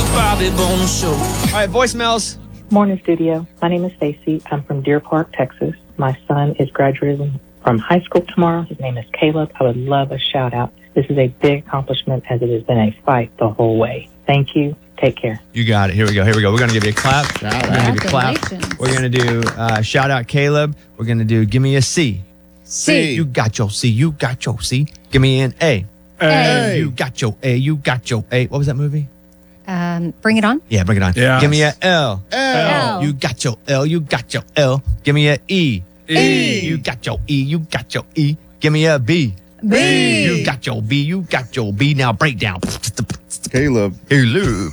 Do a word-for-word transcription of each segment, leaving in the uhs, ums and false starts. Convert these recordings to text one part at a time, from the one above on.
Bobby Bones Show. All right, voicemails. Morning, studio. My name is Stacy. I'm from Deer Park, Texas. My son is graduating from high school tomorrow. His name is Caleb. I would love a shout out. This is a big accomplishment as it has been a fight the whole way. Thank you. Take care. You got it. Here we go. Here we go. We're going to give you a clap. Shout We're going to give you a clap. Congratulations. We're going to do uh, shout out Caleb. We're going to do give me a C. C. You got your C. You got your C. Give me an A. A. You got your A. You got your A. What was that movie? Um, bring it on. Yeah, bring it on. Yes. Give me a L. L. You got your L. You got your L. Give me a E. E. You got your E. You got your E. Give me a B. B. You got your B. You got your B. Now break down. Caleb. Caleb.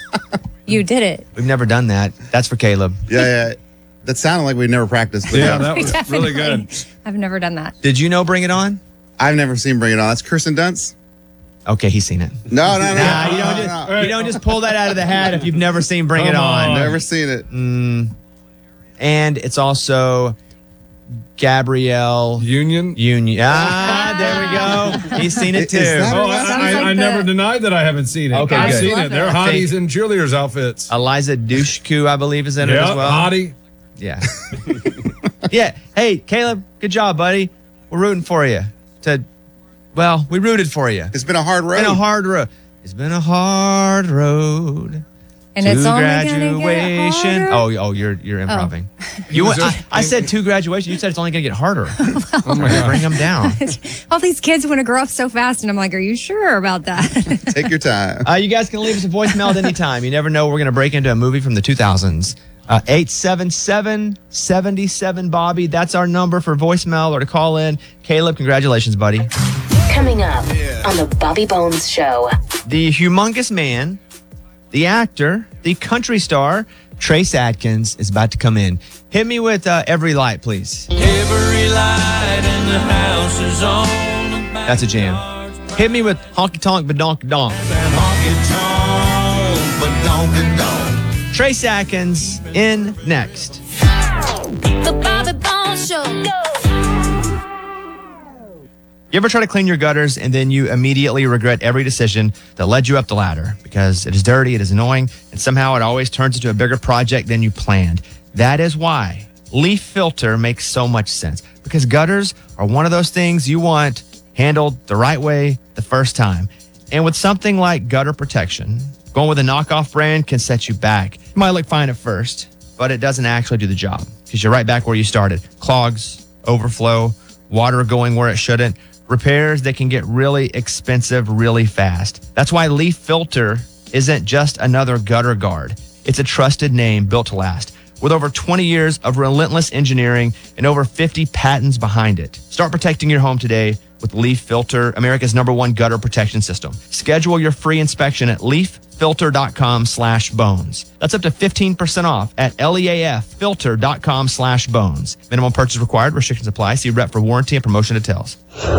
You did it. We've never done that. That's for Caleb. Yeah, yeah. That sounded like we never practiced. But Yeah, that was really good. I've never done that. Did you know Bring It On? I've never seen Bring It On. That's Kirsten Dunst? Okay, he's seen it. No, no, no. Nah, no, you don't no, just no. you don't just pull that out of the hat if you've never seen Bring It Come On. on. Never seen it. Mm. And it's also Gabrielle Union. Union. Ah, there we go. He's seen it too. Is that Oh, what- I, Sounds I, like I the- never denied that I haven't seen it. Okay, I've good. seen Love it. They're it. hotties in cheerleaders' outfits. Eliza Dushku, I believe, is in it Yeah, as well. hottie. Yeah. Yeah. Hey, Caleb, good job, buddy. We're rooting for you. To, well, we rooted for you. It's been a hard road. It's been a hard road. It's been a hard road. And to it's only gonna get graduation. harder. Oh, oh, you're you're improving. You went, I, I said to graduation. You said it's only gonna get harder. Oh my God. Bring them down. All these kids want to grow up so fast, and I'm like, are you sure about that? Take your time. Uh, you guys can leave us a voicemail at any time. You never know. We're gonna break into a movie from the two thousands. Uh, eight seven seven, seven seven Bobby. That's our number for voicemail or to call in. Caleb, congratulations, buddy. Coming up on the Bobby Bones Show. The humongous man, the actor, the country star, Trace Adkins is about to come in. Hit me with uh, Every Light, please. Every light in the house is on. That's a jam. Hit me with Honky Tonk Badonk Donk. Honky tonk, but donkey donk. Trace Adkins in next. The Bobby Bones Show. You ever try to clean your gutters and then you immediately regret every decision that led you up the ladder because it is dirty, it is annoying, and somehow it always turns into a bigger project than you planned? That is why Leaf Filter makes so much sense, because gutters are one of those things you want handled the right way the first time. And with something like gutter protection, going with a knockoff brand can set you back. It might look fine at first, but it doesn't actually do the job because you're right back where you started. Clogs, overflow, water going where it shouldn't. Repairs that can get really expensive really fast. That's why Leaf Filter isn't just another gutter guard. It's a trusted name built to last. With over twenty years of relentless engineering and over fifty patents behind it. Start protecting your home today with Leaf Filter, America's number one gutter protection system. Schedule your free inspection at leaffilter.com slash bones. That's up to fifteen percent off at leaffilter.com slash bones. Minimum purchase required. Restrictions apply. See rep for warranty and promotion details.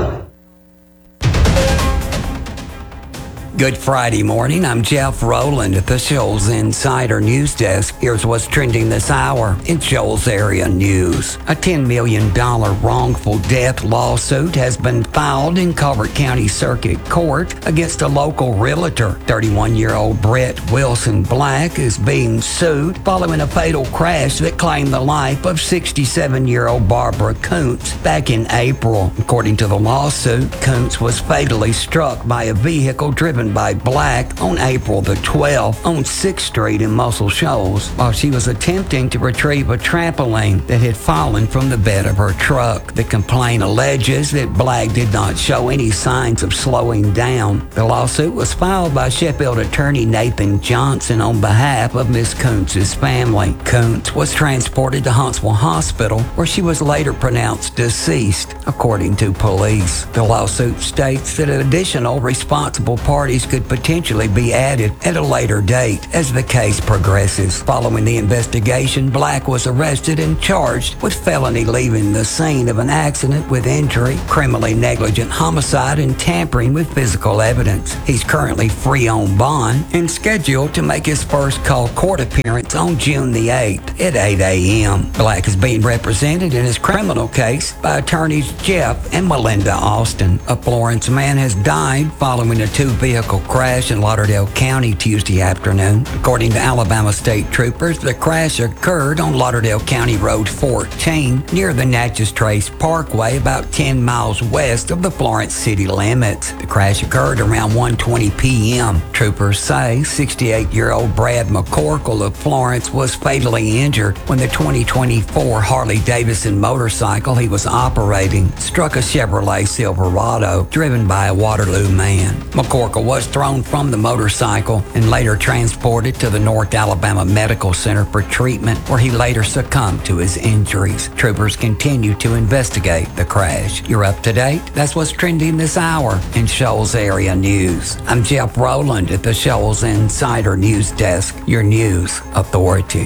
Good Friday morning. I'm Jeff Rowland at the Shoals Insider News Desk. Here's what's trending this hour in Shoals area news. A ten million dollars wrongful death lawsuit has been filed in Colbert County Circuit Court against a local realtor. thirty-one-year-old Brett Wilson Black is being sued following a fatal crash that claimed the life of sixty-seven-year-old Barbara Kuntz back in April. According to the lawsuit, Kuntz was fatally struck by a vehicle driven by Black on April the twelfth on sixth Street in Muscle Shoals while she was attempting to retrieve a trampoline that had fallen from the bed of her truck. The complaint alleges that Black did not show any signs of slowing down. The lawsuit was filed by Sheffield attorney Nathan Johnson on behalf of Miss Kuntz's family. Kuntz was transported to Huntsville Hospital where she was later pronounced deceased, according to police. The lawsuit states that additional responsible parties could potentially be added at a later date as the case progresses. Following the investigation, Black was arrested and charged with felony leaving the scene of an accident with injury, criminally negligent homicide, and tampering with physical evidence. He's currently free on bond and scheduled to make his first call court appearance on June the eighth at eight a.m. Black is being represented in his criminal case by attorneys Jeff and Melinda Austin. A Florence man has died following a two-vehicle vehicle crash in Lauderdale County Tuesday afternoon. According to Alabama State Troopers, the crash occurred on Lauderdale County Road fourteen near the Natchez Trace Parkway, about ten miles west of the Florence city limits. The crash occurred around one twenty p.m. Troopers say sixty-eight-year-old Brad McCorkle of Florence was fatally injured when the twenty twenty-four Harley-Davidson motorcycle he was operating struck a Chevrolet Silverado driven by a Waterloo man. McCorkle was thrown from the motorcycle and later transported to the North Alabama Medical Center for treatment, where he later succumbed to his injuries. Troopers continue to investigate the crash. You're up to date? That's what's trending this hour in Shoals Area News. I'm Jeff Rowland at the Shoals Insider News Desk, your news authority.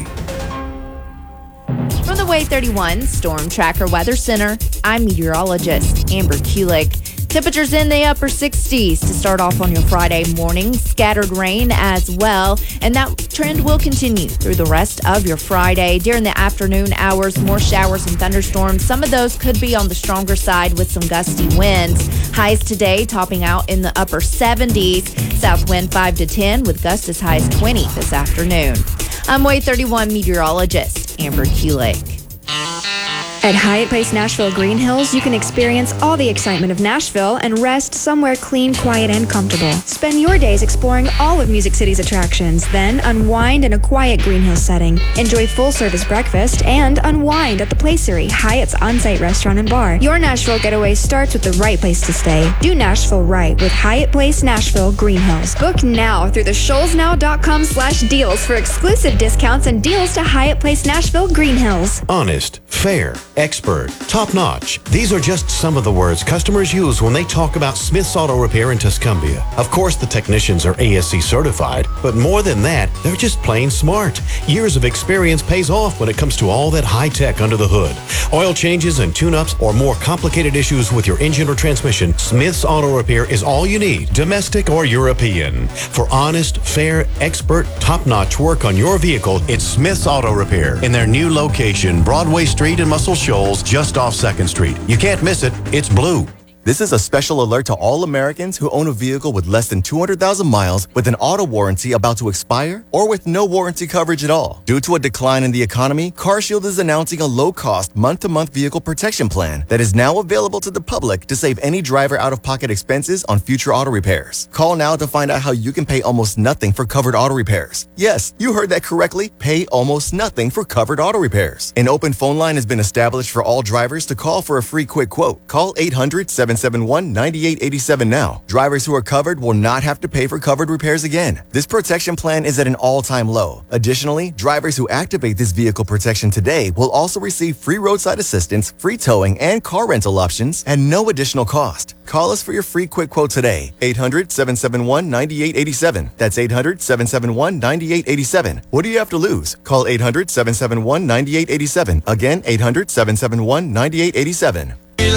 From the Wave thirty-one Storm Tracker Weather Center, I'm meteorologist Amber Kulik. Temperatures in the upper sixties to start off on your Friday morning. Scattered rain as well, and that trend will continue through the rest of your Friday. During the afternoon hours, more showers and thunderstorms. Some of those could be on the stronger side with some gusty winds. Highs today topping out in the upper seventies. South wind five to ten with gusts as high as twenty this afternoon. I'm Wave thirty-one meteorologist Amber Kulik. At Hyatt Place Nashville Green Hills, you can experience all the excitement of Nashville and rest somewhere clean, quiet, and comfortable. Spend your days exploring all of Music City's attractions, then unwind in a quiet Green Hills setting. Enjoy full-service breakfast and unwind at the Placery, Hyatt's on-site restaurant and bar. Your Nashville getaway starts with the right place to stay. Do Nashville right with Hyatt Place Nashville Green Hills. Book now through the shoals now dot com slash deals for exclusive discounts and deals to Hyatt Place Nashville Green Hills. Honest, fair, expert, top-notch. These are just some of the words customers use when they talk about Smith's Auto Repair in Tuscumbia. Of course, the technicians are A S C certified, but more than that, they're just plain smart. Years of experience pays off when it comes to all that high-tech under the hood. Oil changes and tune-ups or more complicated issues with your engine or transmission, Smith's Auto Repair is all you need, domestic or European. For honest, fair, expert, top-notch work on your vehicle, it's Smith's Auto Repair in their new location, Broadway Street in Muscle Shoals, just off second Street. You can't miss it. It's blue. This is a special alert to all Americans who own a vehicle with less than two hundred thousand miles with an auto warranty about to expire or with no warranty coverage at all. Due to a decline in the economy, CarShield is announcing a low-cost month-to-month vehicle protection plan that is now available to the public to save any driver out-of-pocket expenses on future auto repairs. Call now to find out how you can pay almost nothing for covered auto repairs. Yes, you heard that correctly. Pay almost nothing for covered auto repairs. An open phone line has been established for all drivers to call for a free quick quote. Call eight hundred, seven seven one, nine eight eight seven now. Drivers who are covered will not have to pay for covered repairs again. This protection plan is at an all-time low. Additionally, drivers who activate this vehicle protection today will also receive free roadside assistance, free towing, and car rental options at no additional cost. Call us for your free quick quote today. eight hundred, seven seven one, nine eight eight seven. That's eight hundred, seven seven one, nine eight eight seven. What do you have to lose? Call eight hundred, seven seven one, nine eight eight seven. Again, eight hundred, seven seven one, nine eight eight seven.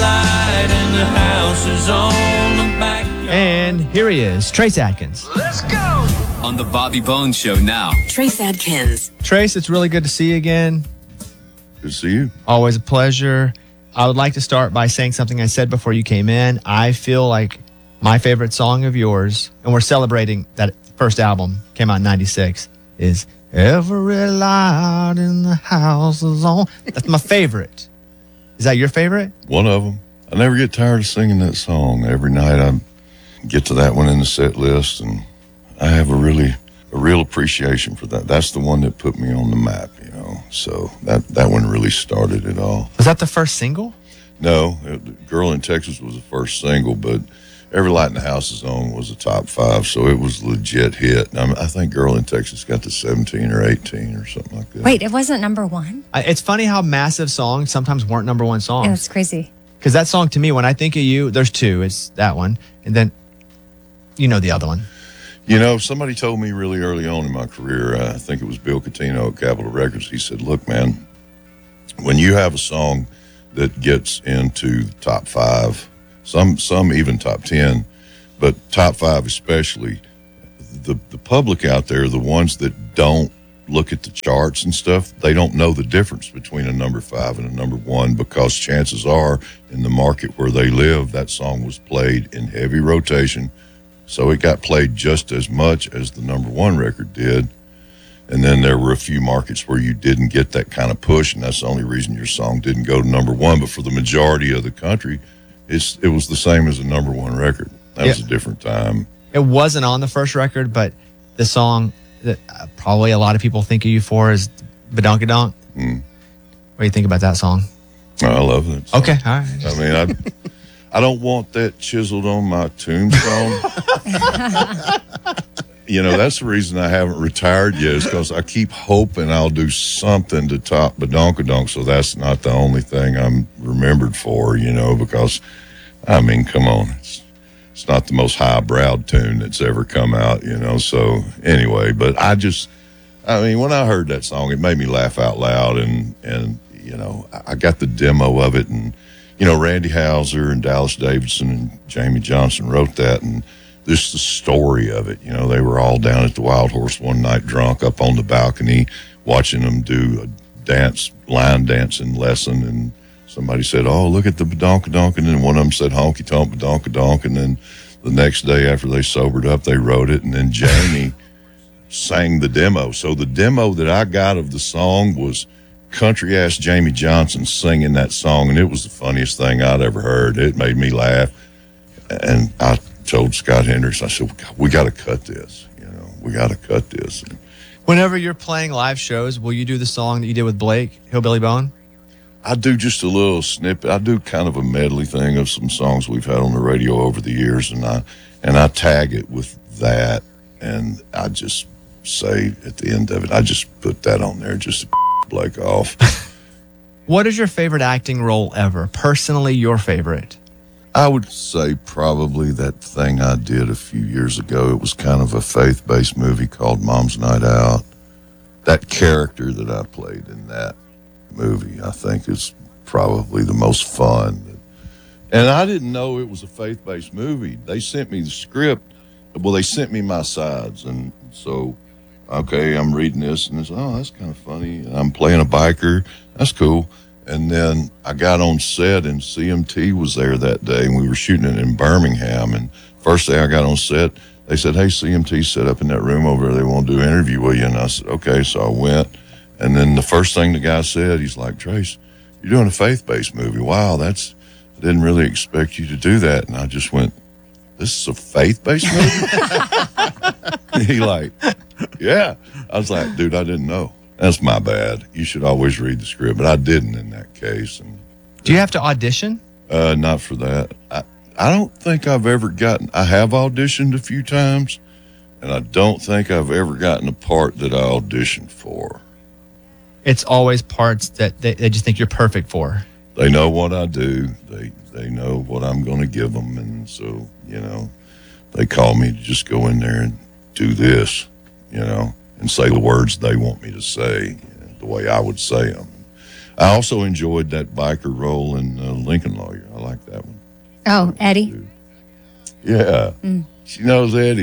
And here he is, Trace Adkins. Let's go! On the Bobby Bones Show now. Trace Adkins. Trace, it's really good to see you again. Good to see you. Always a pleasure. I would like to start by saying something I said before you came in. I feel like my favorite song of yours, and we're celebrating that first album, came out in ninety-six, is Every Light in the House is On. That's my favorite. Is that your favorite? One of them. I never get tired of singing that song. Every night I get to that one in the set list, and I have a really, a real appreciation for that. That's the one that put me on the map, you know. So that, that one really started it all. Was that the first single? No, it, Girl in Texas was the first single, but Every Light in the House is On was a top five, so it was a legit hit. I, mean, I think Girl in Texas got to seventeen or eighteen or something like that. Wait, it wasn't number one? I, it's funny how massive songs sometimes weren't number one songs. Yeah, it's crazy. Because that song, to me, when I think of you, there's two. It's that one, and then you know the other one. You know, somebody told me really early on in my career, uh, I think it was Bill Catino at Capitol Records, he said, look, man, when you have a song that gets into the top five, some some even top ten, but top five especially, the, the public out there, the ones that don't look at the charts and stuff, they don't know the difference between a number five and a number one, because chances are in the market where they live, that song was played in heavy rotation So it got played just as much as the number one record did. And then there were a few markets where you didn't get that kind of push, and that's the only reason your song didn't go to number one. But for the majority of the country, it's it was the same as a number one record. That was Yeah. a different time. It wasn't on the first record, but the song that uh, probably a lot of people think of you for is Badonkadonk. Mm. What do you think about that song? I love that song. Okay, all right. I mean, I I don't want that chiseled on my tombstone. You know, that's the reason I haven't retired yet, is because I keep hoping I'll do something to top Badonkadonk, so that's not the only thing I'm remembered for, you know, because, I mean, come on, it's, it's not the most high-browed tune that's ever come out, you know, so anyway, but I just, I mean, when I heard that song, it made me laugh out loud, and, and you know, I got the demo of it, and, you know, Randy Houser and Dallas Davidson and Jamie Johnson wrote that, and just the story of it. You know, they were all down at the Wild Horse one night drunk up on the balcony watching them do a dance, line dancing lesson, and somebody said, oh, look at the badonkadonk, and then one of them said honky tonk badonkadonk, and then the next day after they sobered up, they wrote it, and then Jamie sang the demo. So the demo that I got of the song was country-ass Jamie Johnson singing that song, and it was the funniest thing I'd ever heard. It made me laugh, and I told Scott Hendricks, I said, we got to cut this. You know, we got to cut this. And Whenever you're playing live shows, will you do the song that you did with Blake, Hillbilly Bone? I do just a little snippet. I do kind of a medley thing of some songs we've had on the radio over the years, and I and I tag it with that, and I just say at the end of it, I just put that on there just to Blake off. What is your favorite acting role ever? Personally, your favorite? I would say probably that thing I did a few years ago. It was kind of a faith-based movie called Mom's Night Out. That character that I played in that movie, I think, is probably the most fun. And I didn't know it was a faith-based movie. They sent me the script. Well, they sent me my sides. And so, okay, I'm reading this, and it's, oh, that's kind of funny. I'm playing a biker. That's cool. And then I got on set, and C M T was there that day, and we were shooting it in Birmingham. And first day I got on set, they said, hey, C M T set up in that room over there. They want to do an interview with you. And I said, okay. So I went. And then the first thing the guy said, he's like, Trace, you're doing a faith-based movie. Wow, that's, I didn't really expect you to do that. And I just went, this is a faith-based movie? He like, yeah. I was like, dude, I didn't know. That's my bad. You should always read the script, but I didn't in that case. And Do you have to audition? Uh, not for that. I, I don't think I've ever gotten, I have auditioned a few times, and I don't think I've ever gotten a part that I auditioned for. It's always parts that they, they just think you're perfect for. They know what I do. They they know what I'm going to give them, and so, you know, they call me to just go in there and do this, you know, and say the words they want me to say, you know, the way I would say them. I also enjoyed that biker role in uh, Lincoln Lawyer. I like that one. Oh, Eddie? Yeah. Mm. She knows Eddie.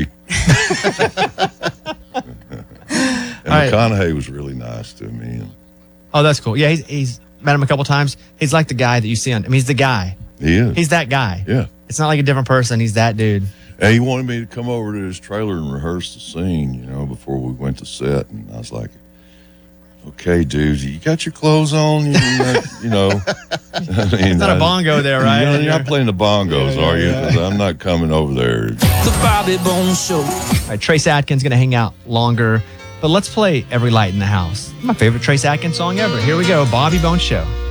And All right. McConaughey was really nice to me. And Oh, that's cool. Yeah, he's, he's met him a couple times. He's like the guy that you see on, I mean, he's the guy. he is. He's that guy. Yeah. It's not like a different person. He's that dude. And he wanted me to come over to his trailer and rehearse the scene, you know, before we went to set. And I was like, okay, dude, you got your clothes on? You, you know. I mean, It's not a I- bongo there, right? You know, you're not playing the bongos, Yeah, yeah, are you? yeah. 'Cause I'm not coming over there. The Bobby Bones Show. All right, Trace Adkins going to hang out longer, but let's play Every Light in the House. My favorite Trace Adkins song ever. Here we go, Bobby Bones Show.